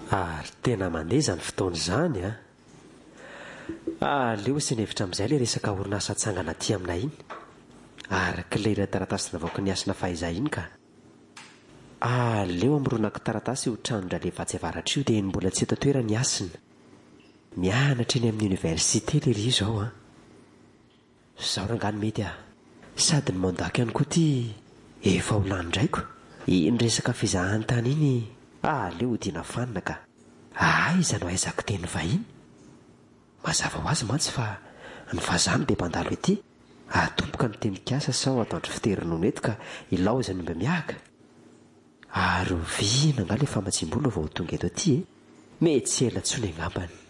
Ary tena mandeha izany fotoana izany a. Aleo sy nevitra amin'izay ilay resaka orinasa atsangana aty aminay iny. Araka ilay taratasy navoaka ny asina fahizay iny ka. Aleo amironako taratasy io tranondra lehivatsy avaratra io dia mbola tsy eto toerana ny asiny. Mianatra eny amin'ny oniversite ilay ry izao a. Zaho rangano mety a. Sady ny mandako ihany koa ty efa ho lany draiko. Iny resaka fizahantany iny aleo diana fanina ka. Aiza no aizako teny vahiny. Mazava ho azy mantsy fa ny vazany be mpandalo ety atomboka ny teny kasa sao ataontra fiterinona eto ka ilao izany mba miaka. Ary viana nga ilay famatsim-bolo vao tonga eto aty e. Mety tsy ela tsony angambany.